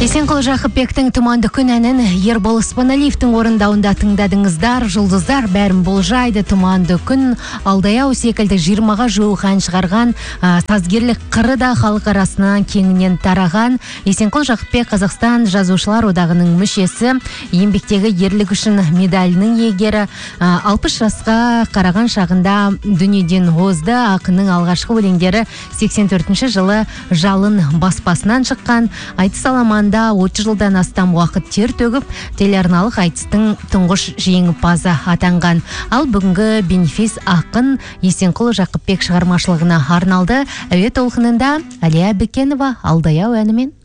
Есенқұл Жақыпбектің «Тұманды күн» әнін Ербол Спаналиевтің орындауында тыңдадыңыздар. Жұлдыздар бәрін болжайды. «Тұманды күн» Алдаяу секілді 20-ға жуық ән шығарған, сазгерлік қыры да халық арасынан кеңінен тараған. Есенқұл Жақыпбек Қазақстан Жазушылар одағының мүшесі, еңбектегі ерлік үшін медалінің иегері. 60 жасқа қараған шағында дүниеден озды. Ақынның алғашқы өлеңдері 84 жылы Жалын баспасынан шыққан. Айтыс аламанда 30 жылдан астам уақыт тер төгіп, телеарналық айтыстың тұңғыш жеңімпазы атанған. Ал бүгінгі бенефис ақын Есенқұл Жақыпбек шығармашылығына арналды. Әуе толқынында Әлия Бекенова «Алдаяу» әнімен.